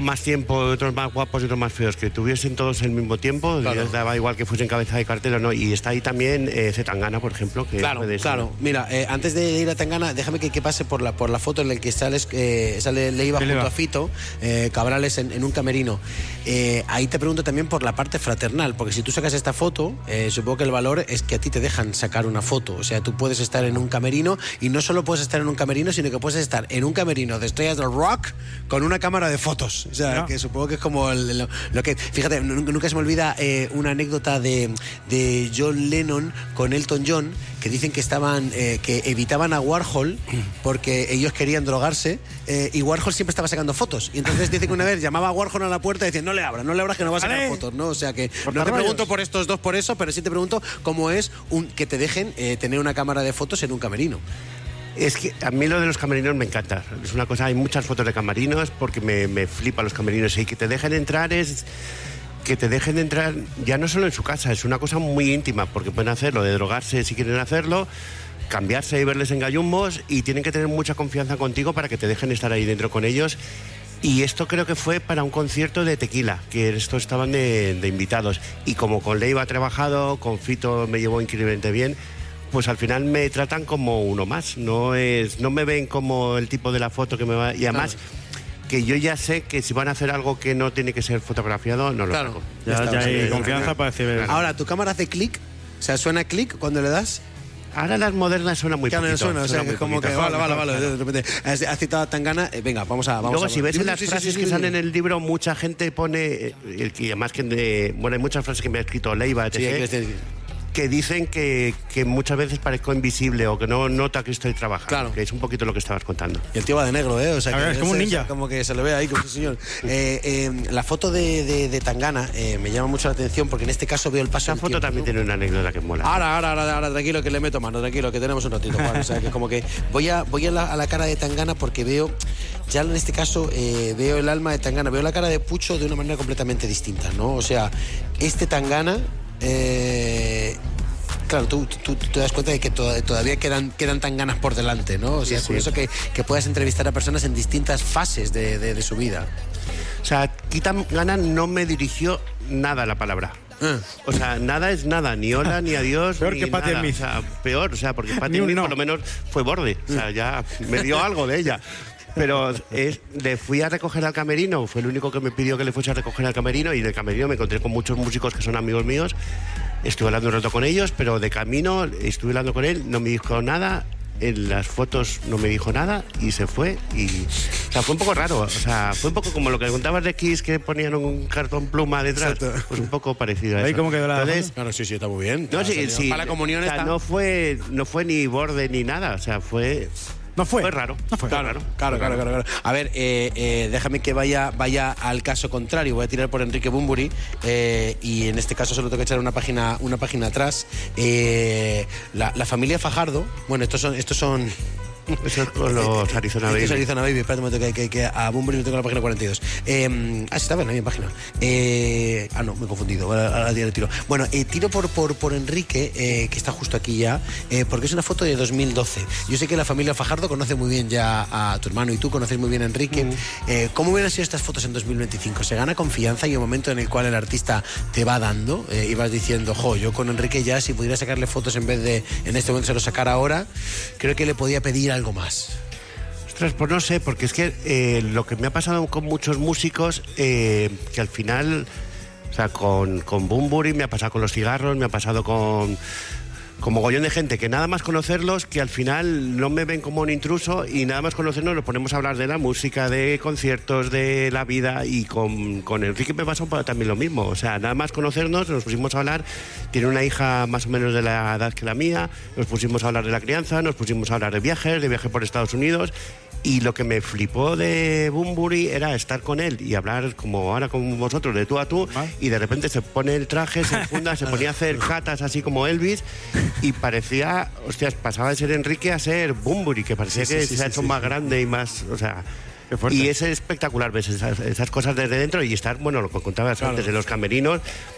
con más tiempo, otros más guapos y otros más feos, que tuviesen todos el mismo tiempo, claro. Daba igual que fuesen cabeza de cartel o no. Y está ahí también Zetangana, por ejemplo. Que claro. Mira, antes de ir a Tangana, déjame que pase por la foto en la que sale Leiva junto a Fito, Cabrales en un camerino. Ahí te pregunto también por la parte fraternal, porque si tú sacas esta foto, supongo que el valor es que a ti te dejan sacar una foto. O sea, tú puedes estar en un camerino y no solo puedes estar en un camerino, sino que puedes estar en un camerino de estrellas del rock con una cámara de fotos. O sea, que supongo que es como lo que... Fíjate, nunca se me olvida una anécdota de John Lennon con Elton John, que dicen que que evitaban a Warhol porque ellos querían drogarse, y Warhol siempre estaba sacando fotos. Y entonces dicen que una vez llamaba a Warhol a la puerta y decían, no le abras que no vas a sacar fotos, ¿no? O sea que no te pregunto por estos dos por eso, pero sí te pregunto cómo es que te dejen tener una cámara de fotos en un camerino. Es que a mí lo de los camerinos me encanta. Es una cosa, hay muchas fotos de camerinos porque me flipan los camerinos. Y que te dejen entrar ya no solo en su casa, es una cosa muy íntima, porque pueden hacerlo de drogarse si quieren hacerlo, cambiarse y verles en gallumbos, y tienen que tener mucha confianza contigo para que te dejen estar ahí dentro con ellos. Y esto creo que fue para un concierto de Tequila, que estos estaban de invitados. Y como con Leiva he trabajado, con Fito me llevó increíblemente bien, pues al final me tratan como uno más. No me ven como el tipo de la foto que me va... Y además... que yo ya sé que si van a hacer algo que no tiene que ser fotografiado, no lo hago. Ya hay confianza para decir... Ahora, ¿tu cámara hace clic? O sea, ¿suena clic cuando le das? Ahora las modernas suenan muy poquito. Suena, o sea, que es como que... Vale. De repente, has citado a Tangana, venga, vamos a... Luego, si ves en las frases que salen en el libro, mucha gente pone... además que hay muchas frases que me ha escrito Leiva, etc., que dicen que muchas veces parezco invisible o que no nota que estoy trabajando. Claro. Que es un poquito lo que estabas contando. Y el tío va de negro, ¿eh? O sea, que es como un ninja. Como que se le ve ahí, como ese señor. La foto de Tangana me llama mucho la atención porque en este caso veo el paso del tiempo. Esa foto también tiene una anécdota que mola. Ahora, tranquilo, que le meto mano, tranquilo, que tenemos un ratito. Juan. O sea, que como que voy a la cara de Tangana porque veo, ya en este caso, veo el alma de Tangana, veo la cara de Pucho de una manera completamente distinta, ¿no? O sea, este Tangana... claro, tú te das cuenta de que todavía quedan Tanganas por delante, ¿no? O sea, es curioso que puedas entrevistar a personas en distintas fases de su vida. O sea, aquí Tangana no me dirigió nada la palabra. O sea, nada es nada, ni hola, ni adiós, peor ni que Patti Smith. O sea, peor, o sea, porque Patti Smith por lo menos fue borde. O sea, ya me dio algo de ella. Pero le fui a recoger al camerino, fue el único que me pidió que le fuese a recoger al camerino, y del camerino me encontré con muchos músicos que son amigos míos. Estuve hablando un rato con ellos, pero de camino estuve hablando con él, no me dijo nada, en las fotos no me dijo nada y se fue. O sea, fue un poco raro, o sea, fue un poco como lo que contabas de Kiss, que ponían un cartón pluma detrás. Exacto. Pues un poco parecido a eso. ¿Ahí cómo quedó la... Entonces, claro, sí, está muy bien. No, sí, para la comunión, o sea, está... no fue ni borde ni nada, o sea, fue... No fue. Fue raro. No fue. Claro. A ver, déjame que vaya al caso contrario. Voy a tirar por Enrique Bunbury, y en este caso solo tengo que echar una página atrás. La familia Fajardo, bueno, estos son Eso es con los Arizona Baby. Estos Arizona Baby, espérate un momento que a Bunbury no tengo la página 42. Está bien, no hay página. No, me he confundido. Ahora tiro. Bueno, tiro por Enrique, que está justo aquí ya, porque es una foto de 2012. Yo sé que la familia Fajardo conoce muy bien ya a tu hermano y tú conocéis muy bien a Enrique. ¿Cómo hubieran sido estas fotos en 2025? ¿Se gana confianza y un momento en el cual el artista te va dando y vas diciendo, yo con Enrique ya, si pudiera sacarle fotos en vez de en este momento se lo sacara ahora, creo que le podía pedir algo más? Ostras, pues no sé, porque es que lo que me ha pasado con muchos músicos, que al final, o sea, con Bunbury me ha pasado con los cigarros, me ha pasado con mogollón de gente, que nada más conocerlos, que al final no me ven como un intruso, y nada más conocernos nos ponemos a hablar de la música, de conciertos, de la vida, y con Enrique me pasó también lo mismo. O sea, nada más conocernos nos pusimos a hablar, tiene una hija más o menos de la edad que la mía, nos pusimos a hablar de la crianza, nos pusimos a hablar de viaje por Estados Unidos. Y lo que me flipó de Bunbury era estar con él y hablar como ahora con vosotros, de tú a tú, y de repente se pone el traje, se funda, se ponía a hacer catas así como Elvis, y parecía, hostias, pasaba de ser Enrique a ser Bunbury, que parecía que se ha hecho más grande y más, o sea... Y es espectacular ver esas cosas desde dentro y estar, bueno, lo que contabas antes de los camerinos.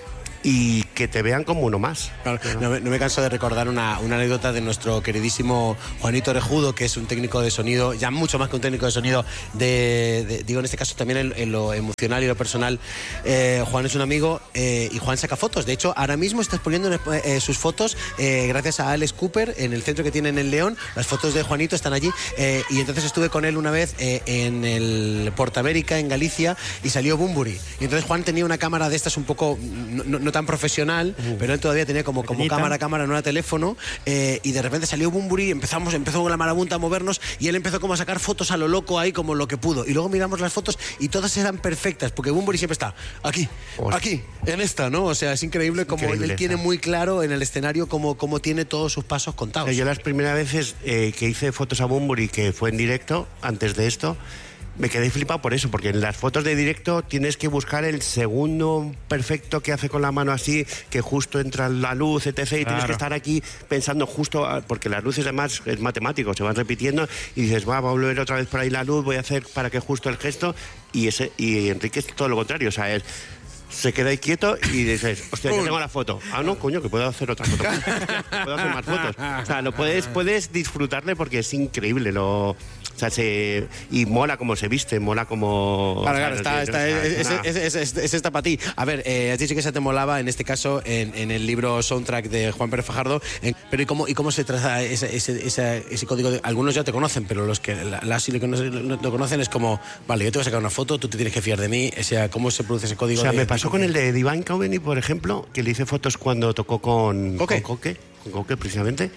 y que te vean como uno más. Claro, no me canso de recordar una anécdota de nuestro queridísimo Juanito Orejudo, que es un técnico de sonido, ya mucho más que un técnico de sonido, digo en este caso también en lo emocional y lo personal. Juan es un amigo y Juan saca fotos. De hecho, ahora mismo está exponiendo sus fotos gracias a Alex Cooper en el centro que tienen en León. Las fotos de Juanito están allí y entonces estuve con él una vez en el Portamérica en Galicia y salió Bunbury. Y entonces Juan tenía una cámara de estas un poco no tan profesional, pero él todavía tenía como cámara, no era teléfono, y de repente salió Bunbury, empezó con la marabunta a movernos y él empezó como a sacar fotos a lo loco ahí, como lo que pudo. Y luego miramos las fotos y todas eran perfectas, porque Bunbury siempre está aquí, en esta, ¿no? O sea, es increíble como él tiene muy claro en el escenario cómo tiene todos sus pasos contados. Yo las primeras veces que hice fotos a Bunbury, que fue en directo, antes de esto, me quedé flipado por eso, porque en las fotos de directo tienes que buscar el segundo perfecto que hace con la mano así, que justo entra la luz, etc. Y tienes que estar aquí pensando justo, porque las luces además es matemático, se van repitiendo y dices, va a volver otra vez por ahí la luz, voy a hacer para que justo el gesto, y Enrique es todo lo contrario, o sea, se queda ahí quieto y dices, hostia, ya tengo la foto. Ah, no, coño, que puedo hacer otra foto. Puedo hacer más fotos. O sea, puedes disfrutarle porque es increíble. O sea, y mola como se viste, mola como... Claro, es esta para ti. A ver, a ti sí que se te molaba, en este caso, en el libro Soundtrack de Juan Pérez Fajardo, pero ¿y cómo se traza ese código? Algunos ya te conocen, pero los que las y no te conocen es como, vale, yo te voy a sacar una foto, tú te tienes que fiar de mí. O sea, ¿cómo se produce ese código? O sea, me pasó con el de Divine Comedy, por ejemplo, que le hice fotos cuando tocó con Coque, precisamente.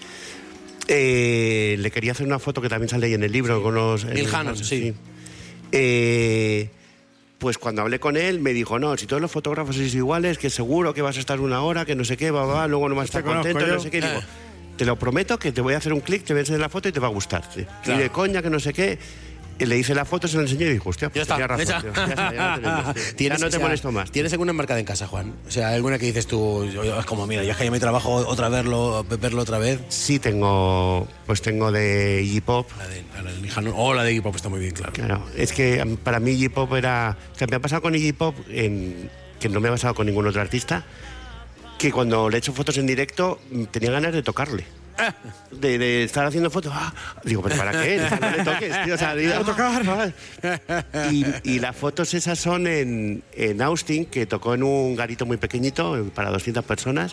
Le quería hacer una foto que también sale ahí en el libro con los... Neil Hannon, sí. Pues cuando hablé con él me dijo, no, si todos los fotógrafos sois iguales, que seguro que vas a estar una hora, que no sé qué, luego no vas a estar contento, no sé qué. Digo, te lo prometo que te voy a hacer un clic, te voy a enseñar la foto y te va a gustar. Sí. Claro. Y de coña, que no sé qué... Le hice la foto, se la enseñé y dijo, hostia, pues tenía razón. Ya no te molesto más. ¿Tienes alguna enmarcada en casa, Juan? O sea, alguna que dices tú, es como, mira, ya es que ya me trabajo otra vez verlo otra vez. Sí, tengo de Iggy Pop. La de Iggy Pop está muy bien, claro. Claro, es que para mí Iggy Pop era... O sea, me ha pasado con Iggy Pop, que no me ha pasado con ningún otro artista, que cuando le he hecho fotos en directo tenía ganas de tocarle. De estar haciendo fotos. Digo, ¿pero para qué? No le toques, tío. O sea, a tocar. Y las fotos esas son en Austin, que tocó en un garito muy pequeñito para 200 personas.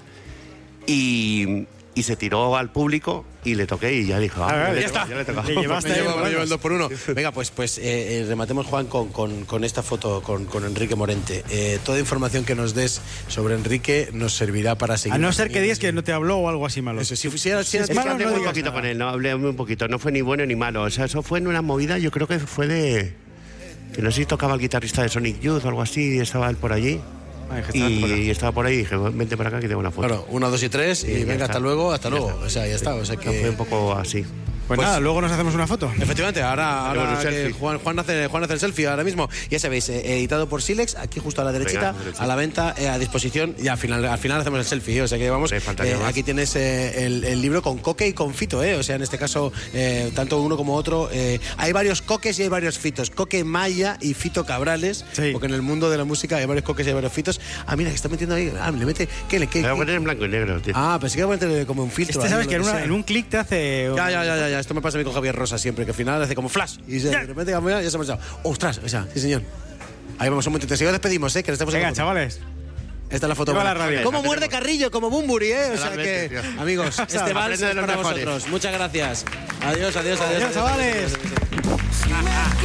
Y se tiró al público y le toqué y ya dijo, ya está. Le llevaste el 2x1. Venga, pues rematemos, Juan, con esta foto con Enrique Morente. Toda información que nos des sobre Enrique nos servirá para seguir. A no ser que digas que no te habló o algo así malo. Eso, si es malo, no hablé muy poquito con él, no hablé muy poquito. No fue ni bueno ni malo. O sea, eso fue en una movida, yo creo que fue que no sé si tocaba el guitarrista de Sonic Youth o algo así, y estaba él por allí. Y estaba por ahí y dije, vente para acá que tengo una foto. Claro, 1, 2 y 3 y venga, hasta luego. O sea, ya está. O sea que fue un poco así. Pues nada, luego nos hacemos una foto. Efectivamente, ahora que Juan hace el selfie ahora mismo. Ya sabéis, editado por Silex, aquí justo a la derechita, a la venta, a disposición, y al final hacemos el selfie. O sea que vamos, aquí tienes el libro con Coque y con Fito, o sea, en este caso, tanto uno como otro. Hay varios Coques y hay varios Fitos. Coque Maya y Fito Cabrales, porque en el mundo de la música hay varios Coques y hay varios Fitos. Mira, que está metiendo ahí, le mete... ¿Qué? Le voy a poner en blanco y negro, tío. Pensé que iba a poner como un filtro. Sabes que en un clic te hace... Ya. Esto me pasa a mí con Javier Rosa siempre, que al final hace como flash y de repente ya se ha pasado. ¡Ostras! Sí, señor. Ahí vamos un momentito. Si despedimos, que le estamos... Venga, chavales. Esta es la foto. ¿Cómo muerde Carrillo? Como Bunbury, O sea que, tío. Amigos, este vals es para vosotros. Muchas gracias. Adiós, chavales.